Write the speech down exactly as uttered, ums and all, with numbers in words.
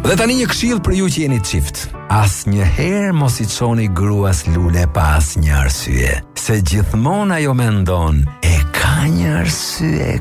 Dhe tani një këshill për ju që jeni çift. Asnjëherë mos i çoni gruas lule pa asnjë arsye, se gjithmonë ajo mendon e ka një arsye